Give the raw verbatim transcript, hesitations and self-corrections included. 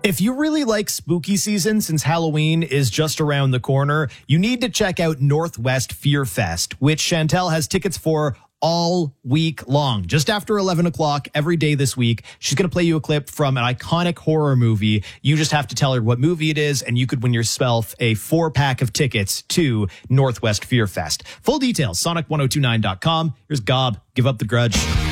If you really like spooky season, since Halloween is just around the corner, you need to check out Northwest Fear Fest, which Chantel has tickets for all week long. Just after eleven o'clock every day this week, she's going to play you a clip from an iconic horror movie. You just have to tell her what movie it is, and you could win yourself a four-pack of tickets to Northwest Fear Fest. Full details, sonic ten twenty-nine dot com. Here's Gob. Give up the grudge.